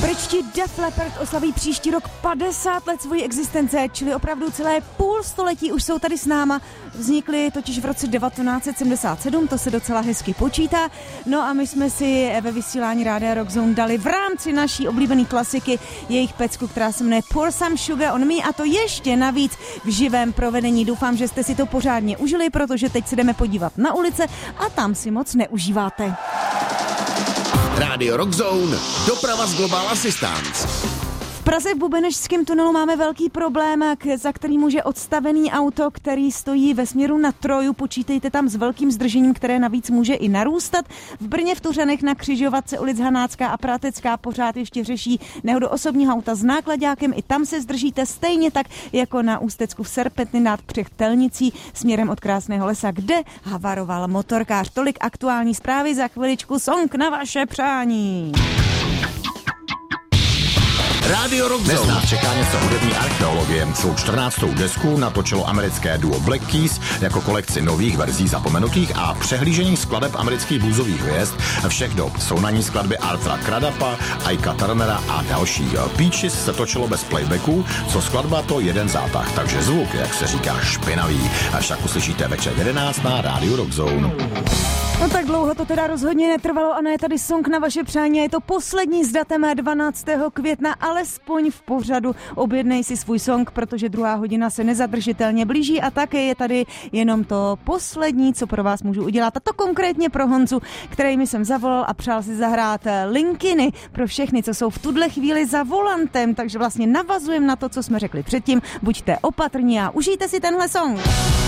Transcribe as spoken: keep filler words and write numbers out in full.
Britští Def Leppard oslaví příští rok padesát let svojí existence, čili opravdu celé půl století už jsou tady s náma. Vznikli totiž v roce devatenáct set sedmdesát sedm, to se docela hezky počítá. No a my jsme si ve vysílání Rádia Rock Zone dali v rámci naší oblíbené klasiky jejich pecku, která se jmenuje Pour Some Sugar on Me, a to ještě navíc v živém provedení. Doufám, že jste si to pořádně užili, protože teď se jdeme podívat na ulice a tam si moc neužíváte. Rádio Rock Zone, doprava z Global Assistance. V Praze v Bubenečském tunelu máme velký problém, za který může odstavený auto, který stojí ve směru na Troju. Počítejte tam s velkým zdržením, které navíc může i narůstat. V Brně v Tuřanech na křižovatce ulic Hanácká a Prátecká pořád ještě řeší nehodu osobního auta s náklaďákem. I tam se zdržíte stejně tak jako na Ústecku v Serpentinát před Telnicí směrem od Krásného lesa, kde havaroval motorkář. Tolik aktuální zprávy, za chviličku song na vaše přání. Rádio Rock Zone. Dnes nás čeká něco hudební archeologie. Svou čtrnáctou desku natočilo americké duo Black Keys jako kolekci nových verzí zapomenutých a přehlížených skladeb amerických bluesových hvězd všech dob. Jsou na ní skladby Arthura Cradappa, Ikea Turnera a další. Peaches se točilo bez playbacku, co skladba to jeden zátah, takže zvuk, jak se říká, špinavý. A však uslyšíte večer jedenáct na Rádiu Rock Zone. No tak dlouho to teda rozhodně netrvalo a ne tady song na vaše přání. Je to poslední s datem dvanáctého května, alespoň v pořadu. Objednej si svůj song, protože druhá hodina se nezadržitelně blíží a také je tady jenom to poslední, co pro vás můžu udělat. A to konkrétně pro Honzu, který mi jsem zavolal a přál si zahrát Linkiny pro všechny, co jsou v tuhle chvíli za volantem. Takže vlastně navazujeme na to, co jsme řekli předtím. Buďte opatrní a užijte si tenhle song.